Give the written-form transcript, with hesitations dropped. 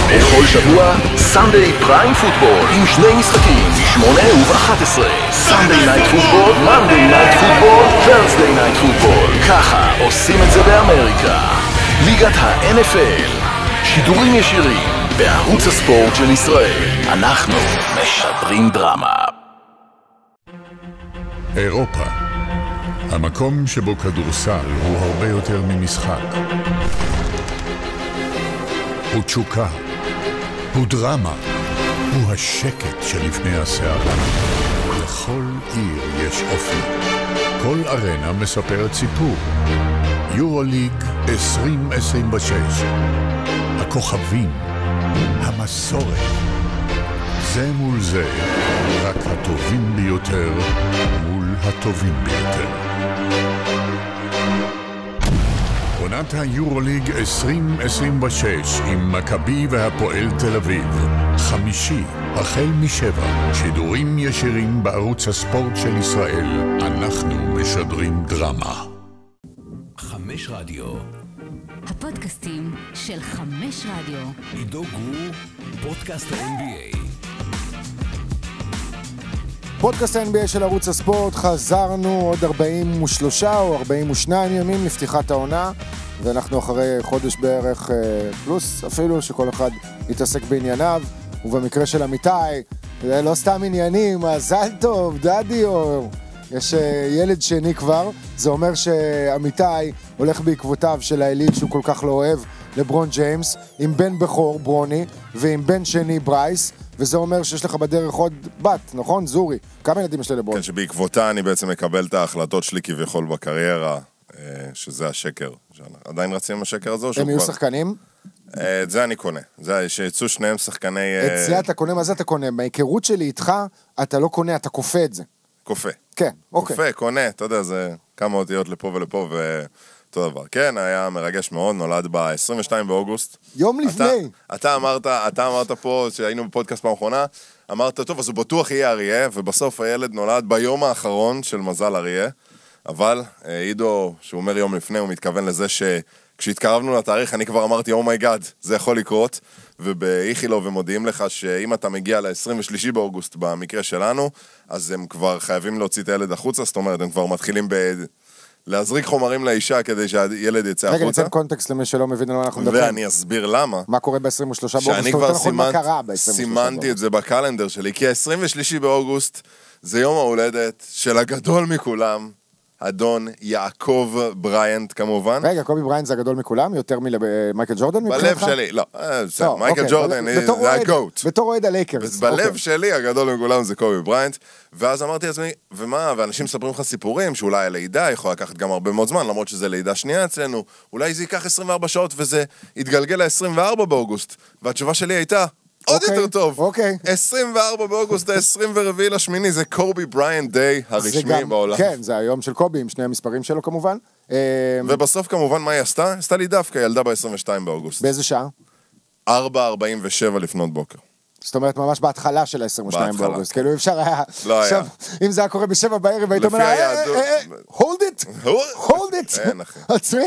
בכל שבוע, סנדיי פריים פוטבול עם שני משחקים, ב8 וב11. סנדיי נייט פוטבול, מנדיי נייט פוטבול, ת'רסדיי נייט פוטבול. ככה עושים את זה באמריקה. ליגת ה-NFL. שידורים ישירים בערוץ הספורט של ישראל. אנחנו משדרים דרמה. אירופה, המקום שבו כדורסל הוא הרבה יותר ממשחק. הוא תשוקה, הוא דרמה, הוא השקט שלפני הסערה. לכל עיר יש אופי. כל ארנה מספרת סיפור. יורוליג 2026. הכוכבים, המסורת. זה מול זה, רק הטובים ביותר מול הטובים ביותר. עונת היורוליג 2026 עם מכבי והפועל תל אביב. חמישי, החל מ7, שידורים ישירים בערוץ הספורט של ישראל. אנחנו משדרים דרמה. 5 רדיו. הפודקאסטים של 5 רדיו. עידו גור, פודקאסט ה-NBA. פודקאסט ה-NBA של ערוץ הספורט, חזרנו עוד 43 או 42 ימים לפתיחת העונה, ואנחנו אחרי חודש בערך פלוס אפילו, שכל אחד יתעסק בענייניו, ובמקרה של אמיתי, זה לא סתם עניינים, מזל טוב, דדי אור. יש ילד שני כבר, זה אומר שאמיתי הולך בעקבותיו של האליל שהוא כל כך לא אוהב, לברון ג'יימס, עם בן בכור ברוני, ועם בן שני ברייס, וזה אומר שיש לך בדרך עוד בת, נכון? זורי. כמה ילדים יש לברון? כן, שבעקבותה אני בעצם מקבל את ההחלטות שלי כביכול בקריירה, שזה השקר. עדיין רצים עם השקר הזה? הם יהיו שחקנים? את זה אני קונה. זה שיצאו שניהם שחקני... את זה אתה קונה, מה זה אתה קונה? מההיכרות שלי איתך, אתה לא קונה, אתה כופה את זה. כופה. כן, אוקיי. כופה, קונה, אתה יודע, זה כמה אותיות לפה ולפה ואותו דבר. כן, היה מרגש מאוד, נולד ב-22 באוגוסט. יום לפני. אתה אמרת פה, שהיינו בפודקאסט פעם האחרונה, אמרת, טוב, אז הוא בטוח יהיה אריה, ובסוף הילד נולד ביום האחרון של מזל אריה, אבל עידו, שהוא אומר יום לפני, הוא מתכוון לזה כשהתקרבנו לתאריך, אני כבר אמרתי, אומייגאד, זה יכול לקרות, ובאיכילוב הם מודיעים לך שאם אתה מגיע ל-23 באוגוסט במקרה שלנו, אז הם כבר חייבים להוציא את הילד החוצה, זאת אומרת, הם כבר מתחילים להזריק חומרים לאישה כדי שהילד יצא החוצה. רגע, ניתן קונטקסט למי שלא מבין על מה אנחנו מדברים. ואני אסביר למה. מה קורה ב-23 באוגוסט? שאני כבר סימנתי את זה בקלנדר שלי, כי ה-23 באוגוסט זה יום ההולדת של הגדול מכולם, אדון יעקב בריינט כמובן. רגע, קובי בריינט זה הגדול מכולם? יותר ממייקל ג'ורדן? בלב שלי, לא, מייקל ג'ורדן זה הגוט. בתור אוהד הלייקרס. בלב שלי הגדול מכולם זה קובי בריינט, ואז אמרתי לעצמי, ומה, ואנשים מספרים לך סיפורים, שאולי הלידה יכול לקחת גם הרבה מאוד זמן, למרות שזה לידה שנייה אצלנו, אולי זה ייקח 24 שעות וזה יתגלגל ל-24 באוגוסט, והתשובה שלי הייתה, עוד יותר טוב. 24 באוגוסט, ה-24 לשמיני, זה קובי בריינט דיי הרשמי בעולם. כן, זה היום של קובי, עם שני המספרים שלו כמובן. ובסוף כמובן מה היא עשתה? עשתה לי דווקא, ילדה ב-22 באוגוסט. באיזה שעה? 4:47 לפנות בוקר. זאת אומרת, ממש בהתחלה של ה-22 באוגוסט. כאילו אפשר היה... לא היה. אם זה היה קורה ב7 בערב, היית אומר, hold it, hold it. אין אחי. עצמי.